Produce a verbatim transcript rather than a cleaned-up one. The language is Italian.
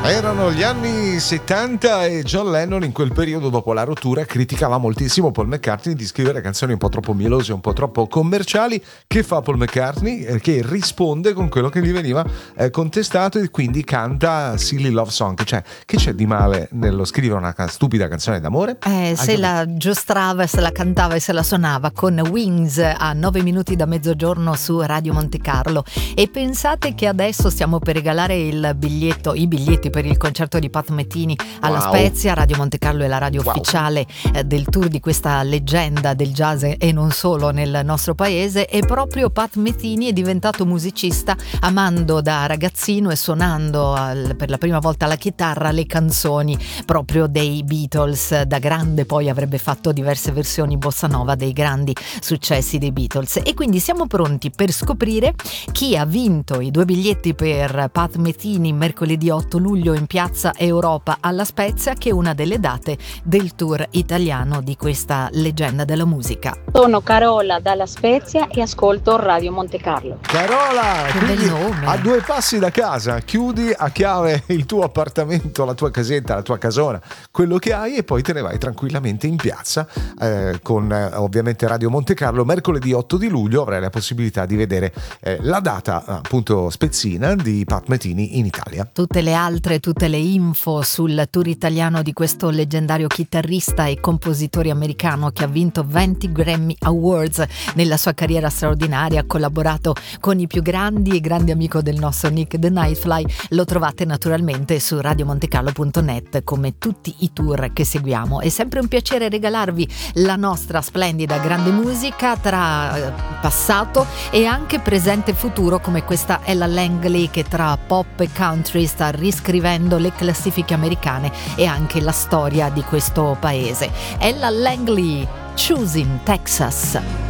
Erano gli anni settanta e John Lennon in quel periodo, dopo la rottura, criticava moltissimo Paul McCartney di scrivere canzoni un po' troppo mielose, un po' troppo commerciali. Che fa Paul McCartney? Eh, che risponde con quello che gli veniva eh, contestato e quindi canta Silly Love Song. Cioè, che c'è di male nello scrivere una ca- stupida canzone d'amore? Eh, se ah, la giostrava, se la cantava e se la suonava con Wings a nove minuti da mezzogiorno su Radio Monte Carlo. E pensate che adesso stiamo per regalare il biglietto, i biglietti per il concerto di Pat Metheny alla wow. Spezia. Radio Monte Carlo è la radio wow. ufficiale eh, del tour di questa leggenda del jazz e non solo nel nostro paese, e proprio Pat Metheny è diventato musicista, amando da ragazzino e suonando al, per la prima volta la chitarra le canzoni proprio dei Beatles. Da grande poi avrebbe fatto diverse versioni bossa nova dei grandi successi dei Beatles, e quindi siamo pronti per scoprire chi ha vinto i due biglietti per Pat Metheny mercoledì otto luglio in Piazza Europa alla Spezia, che è una delle date del tour italiano di questa leggenda della musica. Sono Carola dalla Spezia e ascolto Radio Monte Carlo. Carola, che bel nome. A due passi da casa, chiudi a chiave il tuo appartamento, la tua casetta, la tua casona, quello che hai, e poi te ne vai tranquillamente in piazza eh, con eh, ovviamente Radio Monte Carlo. Mercoledì otto di luglio avrai la possibilità di vedere eh, la data appunto spezzina di Pat Metheny in Italia. Tutte le altre tutte le info sul tour italiano di questo leggendario chitarrista e compositore americano che ha vinto venti Grammy Awards nella sua carriera straordinaria, ha collaborato con i più grandi e grande amico del nostro Nick the Nightfly. Lo trovate naturalmente su radiomontecarlo punto net, come tutti i tour che seguiamo. È sempre un piacere regalarvi la nostra splendida grande musica tra passato e anche presente e futuro, come questa Ella Langley che tra pop e country sta riscrivendo le classifiche americane e anche la storia di questo paese. Ella Langley, Choosing Texas.